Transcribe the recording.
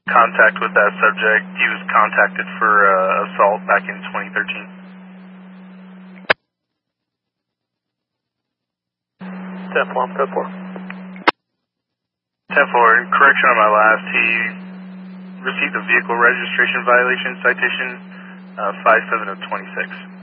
contact with that subject. He was contacted for assault back in 2013. 10-4, 10-4. 10-4, correction on my last, he received a vehicle registration violation citation, 57 of 26.